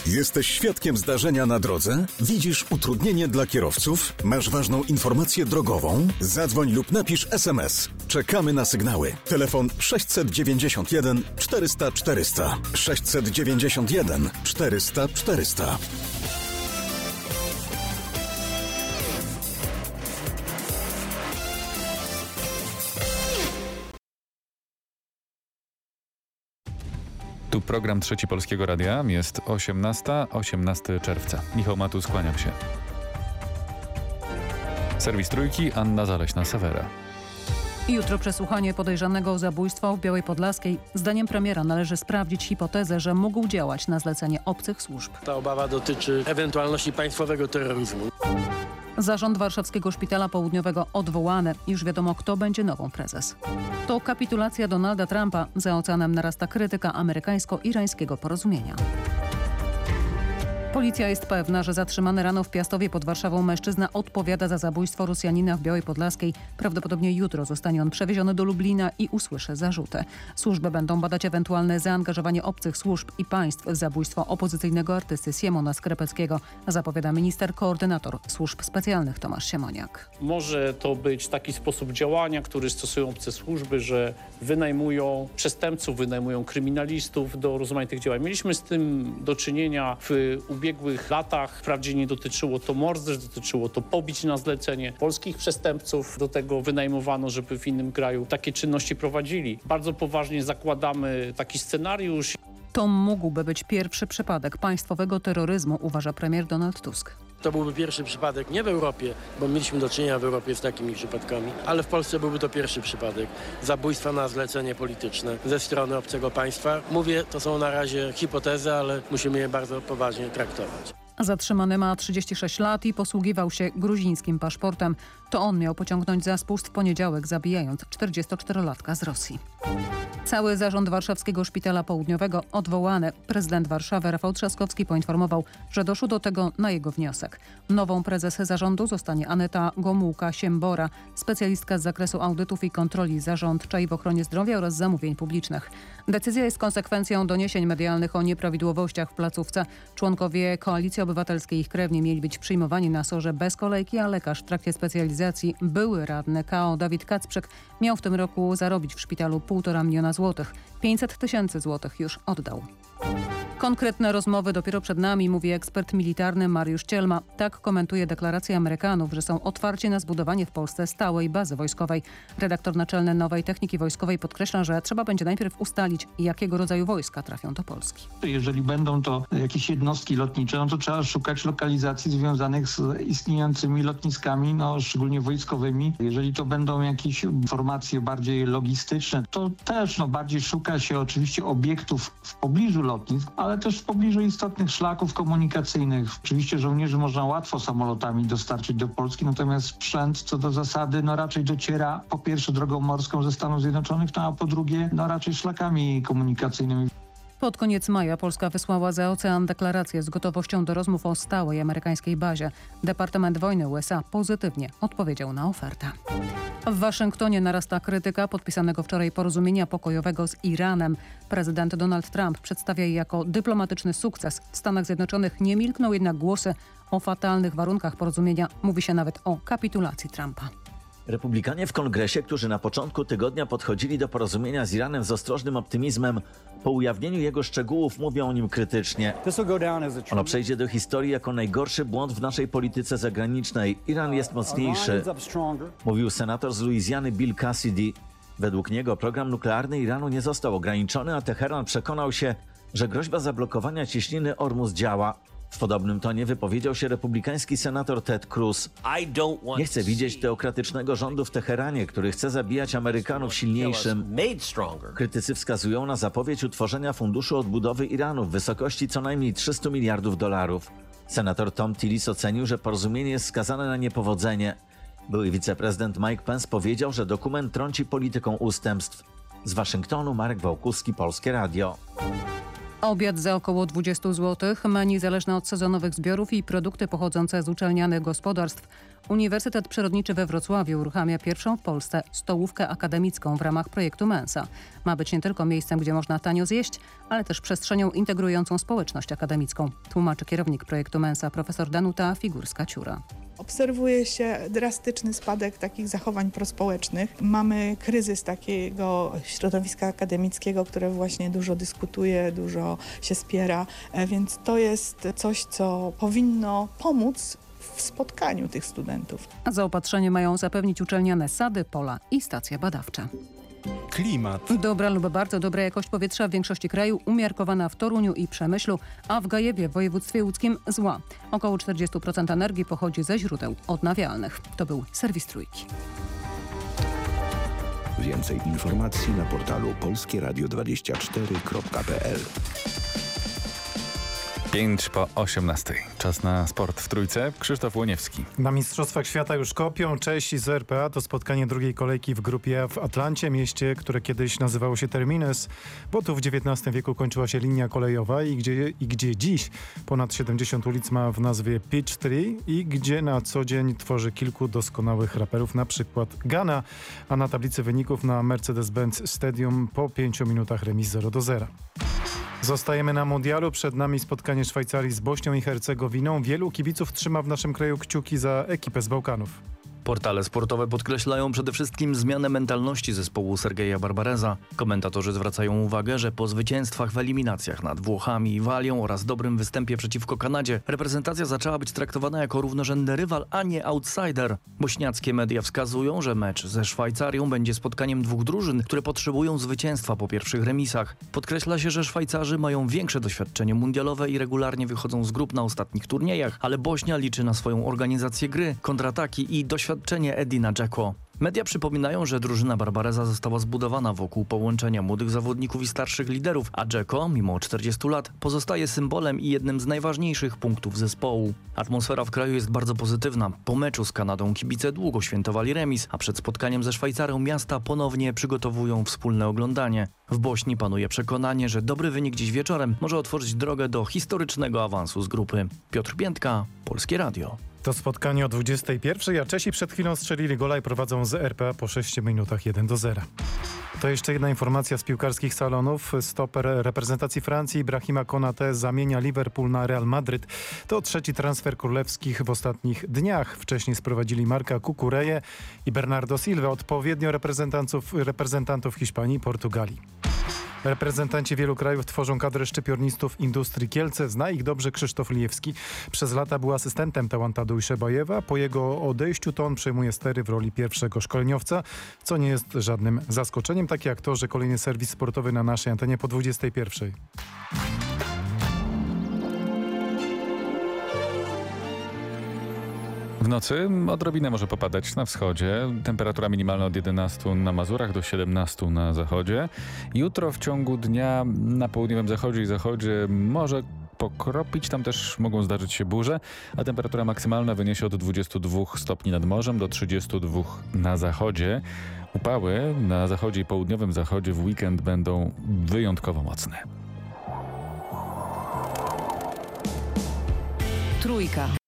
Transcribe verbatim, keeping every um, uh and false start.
Jesteś świadkiem zdarzenia na drodze? Widzisz utrudnienie dla kierowców? Masz ważną informację drogową? Zadzwoń lub napisz es em es. Czekamy na sygnały. Telefon sześćset dziewięćdziesiąt jeden czterysta czterysta. sześćset dziewięćdziesiąt jeden czterysta czterysta. Tu program Trzeci Polskiego Radia. Jest osiemnasta, osiemnastego czerwca. Michał Matus, kłaniam się. Serwis Trójki, Anna Zaleśna-Sawera. Jutro przesłuchanie podejrzanego o zabójstwo w Białej Podlaskiej. Zdaniem premiera należy sprawdzić hipotezę, że mógł działać na zlecenie obcych służb. Ta obawa dotyczy ewentualności państwowego terroryzmu. Zarząd Warszawskiego Szpitala Południowego odwołany. Już wiadomo, kto będzie nową prezes. To kapitulacja Donalda Trumpa. Za oceanem narasta krytyka amerykańsko-irańskiego porozumienia. Policja jest pewna, że zatrzymany rano w Piastowie pod Warszawą mężczyzna odpowiada za zabójstwo Rosjanina w Białej Podlaskiej. Prawdopodobnie jutro zostanie on przewieziony do Lublina i usłyszy zarzuty. Służby będą badać ewentualne zaangażowanie obcych służb i państw w zabójstwo opozycyjnego artysty Siemona Skrepeckiego, zapowiada minister koordynator służb specjalnych Tomasz Siemoniak. Może to być taki sposób działania, który stosują obce służby, że wynajmują przestępców, wynajmują kryminalistów do rozmaitych działań. Mieliśmy z tym do czynienia w ubiegłych ubiegłych latach. Wprawdzie nie dotyczyło to morderstw, dotyczyło to pobić na zlecenie. Polskich przestępców do tego wynajmowano, żeby w innym kraju takie czynności prowadzili. Bardzo poważnie zakładamy taki scenariusz. To mógłby być pierwszy przypadek państwowego terroryzmu, uważa premier Donald Tusk. To byłby pierwszy przypadek nie w Europie, bo mieliśmy do czynienia w Europie z takimi przypadkami, ale w Polsce byłby to pierwszy przypadek zabójstwa na zlecenie polityczne ze strony obcego państwa. Mówię, to są na razie hipotezy, ale musimy je bardzo poważnie traktować. Zatrzymany ma trzydzieści sześć lat i posługiwał się gruzińskim paszportem. To on miał pociągnąć za spust w poniedziałek, zabijając czterdziestoczterolatka z Rosji. Cały zarząd Warszawskiego Szpitala Południowego odwołany. Prezydent Warszawy Rafał Trzaskowski poinformował, że doszło do tego na jego wniosek. Nową prezes zarządu zostanie Aneta Gomułka-Siembora, specjalistka z zakresu audytów i kontroli zarządczej w ochronie zdrowia oraz zamówień publicznych. Decyzja jest konsekwencją doniesień medialnych o nieprawidłowościach w placówce. Członkowie Koalicji Obywatelskiej i ich krewni mieli być przyjmowani na sorze bez kolejki, a lekarz w trakcie specjalizacji, były radny K O Dawid Kacprzek, miał w tym roku zarobić w szpitalu półtora miliona złotych. pięćset tysięcy złotych już oddał. Konkretne rozmowy dopiero przed nami, mówi ekspert militarny Mariusz Cielma. Tak komentuje deklarację Amerykanów, że są otwarci na zbudowanie w Polsce stałej bazy wojskowej. Redaktor naczelny Nowej Techniki Wojskowej podkreśla, że trzeba będzie najpierw ustalić, jakiego rodzaju wojska trafią do Polski. Jeżeli będą to jakieś jednostki lotnicze, no to trzeba szukać lokalizacji związanych z istniejącymi lotniskami, no szczególnie wojskowymi. Jeżeli to będą jakieś formacje bardziej logistyczne, to też no, bardziej szuka się oczywiście obiektów w pobliżu lotnisk, ale też w pobliżu istotnych szlaków komunikacyjnych. Oczywiście żołnierzy można łatwo samolotami dostarczyć do Polski, natomiast sprzęt co do zasady no raczej dociera po pierwsze drogą morską ze Stanów Zjednoczonych, no a po drugie no raczej szlakami komunikacyjnymi. Pod koniec maja Polska wysłała za ocean deklarację z gotowością do rozmów o stałej amerykańskiej bazie. Departament Wojny U S A pozytywnie odpowiedział na ofertę. W Waszyngtonie narasta krytyka podpisanego wczoraj porozumienia pokojowego z Iranem. Prezydent Donald Trump przedstawia je jako dyplomatyczny sukces. W Stanach Zjednoczonych nie milkną jednak głosy o fatalnych warunkach porozumienia. Mówi się nawet o kapitulacji Trumpa. Republikanie w kongresie, którzy na początku tygodnia podchodzili do porozumienia z Iranem z ostrożnym optymizmem, po ujawnieniu jego szczegółów mówią o nim krytycznie. Ono przejdzie do historii jako najgorszy błąd w naszej polityce zagranicznej. Iran jest mocniejszy, mówił senator z Luizjany Bill Cassidy. Według niego program nuklearny Iranu nie został ograniczony, a Teheran przekonał się, że groźba zablokowania cieśniny Ormus działa. W podobnym tonie wypowiedział się republikański senator Ted Cruz. Nie chcę widzieć teokratycznego rządu w Teheranie, który chce zabijać Amerykanów silniejszym. Krytycy wskazują na zapowiedź utworzenia funduszu odbudowy Iranu w wysokości co najmniej trzysta miliardów dolarów. Senator Tom Tillis ocenił, że porozumienie jest skazane na niepowodzenie. Były wiceprezydent Mike Pence powiedział, że dokument trąci polityką ustępstw. Z Waszyngtonu Marek Wałkuski, Polskie Radio. Obiad za około dwadzieścia złotych, menu zależne od sezonowych zbiorów i produkty pochodzące z uczelnianych gospodarstw. Uniwersytet Przyrodniczy we Wrocławiu uruchamia pierwszą w Polsce stołówkę akademicką w ramach projektu Mensa. Ma być nie tylko miejscem, gdzie można tanio zjeść, ale też przestrzenią integrującą społeczność akademicką, tłumaczy kierownik projektu Mensa profesor Danuta Figurska-Ciura. Obserwuje się drastyczny spadek takich zachowań prospołecznych. Mamy kryzys takiego środowiska akademickiego, które właśnie dużo dyskutuje, dużo się spiera, więc to jest coś, co powinno pomóc w spotkaniu tych studentów. Zaopatrzenie mają zapewnić uczelniane sady, pola i stacje badawcze. Klimat. Dobra lub bardzo dobra jakość powietrza w większości kraju, umiarkowana w Toruniu i Przemyślu, a w Gajewie w województwie łódzkim zła. Około czterdzieści procent energii pochodzi ze źródeł odnawialnych. To był serwis Trójki. Więcej informacji na portalu polskie radio dwadzieścia cztery kropka p l. pięć po osiemnastej. Czas na sport w Trójce. Krzysztof Łoniewski. Na Mistrzostwach Świata już kopią. Czesi z R P A to spotkanie drugiej kolejki w grupie A w Atlancie, mieście, które kiedyś nazywało się Terminus, bo tu w dziewiętnastym wieku kończyła się linia kolejowa i gdzie, i gdzie dziś ponad siedemdziesiąt ulic ma w nazwie Peachtree i gdzie na co dzień tworzy kilku doskonałych raperów, na przykład Ghana, a na tablicy wyników na Mercedes-Benz Stadium po pięciu minutach remis zero do zera. Zostajemy na mundialu. Przed nami spotkanie Szwajcarii z Bośnią i Hercegowiną. Wielu kibiców trzyma w naszym kraju kciuki za ekipę z Bałkanów. Portale sportowe podkreślają przede wszystkim zmianę mentalności zespołu Sergeja Barbareza. Komentatorzy zwracają uwagę, że po zwycięstwach w eliminacjach nad Włochami i Walią oraz dobrym występie przeciwko Kanadzie reprezentacja zaczęła być traktowana jako równorzędny rywal, a nie outsider. Bośniackie media wskazują, że mecz ze Szwajcarią będzie spotkaniem dwóch drużyn, które potrzebują zwycięstwa po pierwszych remisach. Podkreśla się, że Szwajcarzy mają większe doświadczenie mundialowe i regularnie wychodzą z grup na ostatnich turniejach, ale Bośnia liczy na swoją organizację gry, kontrataki i doświadczenie Edina Dzeko. Media przypominają, że drużyna Barbareza została zbudowana wokół połączenia młodych zawodników i starszych liderów, a Dzeko, mimo czterdziestu lat, pozostaje symbolem i jednym z najważniejszych punktów zespołu. Atmosfera w kraju jest bardzo pozytywna. Po meczu z Kanadą kibice długo świętowali remis, a przed spotkaniem ze Szwajcarią miasta ponownie przygotowują wspólne oglądanie. W Bośni panuje przekonanie, że dobry wynik dziś wieczorem może otworzyć drogę do historycznego awansu z grupy. Piotr Piętka, Polskie Radio. To spotkanie o dwudziestej pierwszej, a Czesi przed chwilą strzelili gola i prowadzą z R P A po sześciu minutach jeden do zera. To jeszcze jedna informacja z piłkarskich salonów. Stoper reprezentacji Francji Brahima Konate zamienia Liverpool na Real Madryt. To trzeci transfer królewskich w ostatnich dniach. Wcześniej sprowadzili Marka Cucureję i Bernardo Silva, odpowiednio reprezentantów, reprezentantów Hiszpanii i Portugalii. Reprezentanci wielu krajów tworzą kadrę szczypiornistów Industrii Kielce. Zna ich dobrze Krzysztof Lijewski. Przez lata był asystentem Tałanta Dujszebajewa. Po jego odejściu to on przejmuje stery w roli pierwszego szkoleniowca, co nie jest żadnym zaskoczeniem. Tak jak to, że kolejny serwis sportowy na naszej antenie po dwudziestej pierwszej. W nocy odrobinę może popadać na wschodzie. Temperatura minimalna od jedenastu na Mazurach do siedemnastu na zachodzie. Jutro w ciągu dnia na południowym zachodzie i zachodzie może pokropić. Tam też mogą zdarzyć się burze, a temperatura maksymalna wyniesie od dwudziestu dwóch stopni nad morzem do trzydziestu dwóch na zachodzie. Upały na zachodzie i południowym zachodzie w weekend będą wyjątkowo mocne. Trójka.